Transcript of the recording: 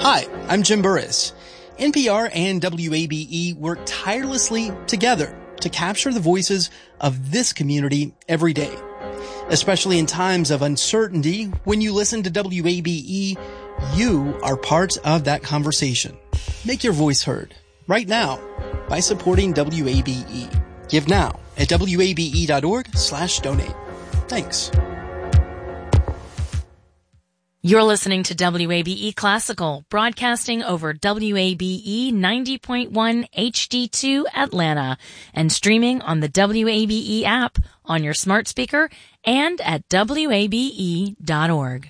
Hi, I'm Jim Burris. NPR and WABE work tirelessly together to capture the voices of this community every day. Especially in times of uncertainty, when you listen to WABE, you are part of that conversation. Make your voice heard right now by supporting WABE. Give now at wabe.org/donate. Thanks. You're listening to WABE Classical, broadcasting over WABE 90.1 HD2 Atlanta and streaming on the WABE app on your smart speaker and at WABE.org.